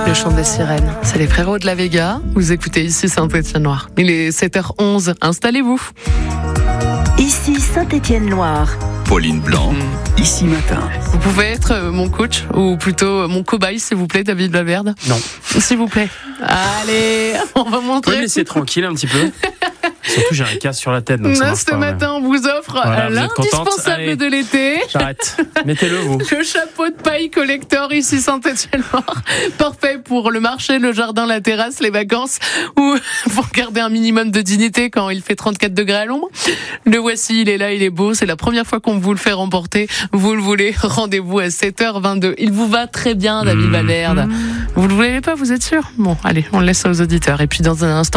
Le chant des sirènes. C'est les frérots de la Vega. Vous écoutez ici Saint-Étienne-Loire. Il est 7h11. Installez-vous. Ici Saint-Étienne-Loire. Pauline Blanc, ici matin. Vous pouvez être mon coach, ou plutôt mon cobaye, s'il vous plaît, David Valverde. Non. S'il vous plaît. Allez, on va Vous montrer. pouvez me laisser tranquille un petit peu. Surtout, j'ai un casse sur la tête. Donc ça marche Ce pas, matin, on vous offre Voilà, vous êtes contente ? l'indispensable Allez. de l'été. J'arrête. Mettez-le, vous. Le chapeau de paille collector ici Saint-Étienne-Loire. Parfait pour le marché, le jardin, la terrasse, les vacances ou pour garder un minimum de dignité quand il fait 34 degrés à l'ombre. Le voici, il est là, il est beau. C'est la première fois qu'on vous le fait remporter. Vous le voulez. Rendez-vous à 7h22. Il vous va très bien, David Valverde. Vous le voulez pas, vous êtes sûr ? Bon, allez, on le laisse aux auditeurs. Et puis dans un instant,